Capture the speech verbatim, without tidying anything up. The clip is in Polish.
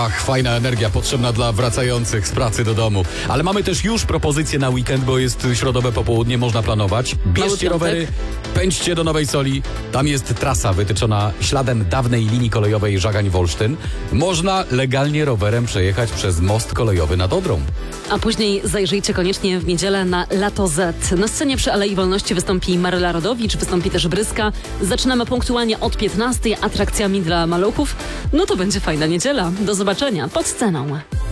Ach, fajna energia potrzebna dla wracających z pracy do domu. Ale mamy też już propozycje na weekend, bo jest środowe popołudnie, można planować. Bierzcie rowery, pędźcie do Nowej Soli. Tam jest trasa wytyczona śladem dawnej linii kolejowej Żagań-Wolsztyn. Można legalnie rowerem przejechać przez most kolejowy nad Odrą. A później zajrzyjcie koniecznie w niedzielę na Lato Z. Na scenie przy Alei Wolności wystąpi Maryla Rodowicz, wystąpi też Bryska. Zaczynamy punktualnie od piętnastej atrakcjami dla maluchów. No to będzie fajna niedziela. Do zobaczenia pod sceną.